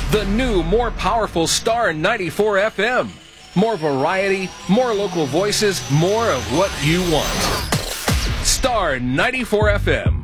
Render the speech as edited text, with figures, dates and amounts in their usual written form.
The new, more powerful Star 94 FM. More variety, more local voices, more of what you want. Star 94 FM.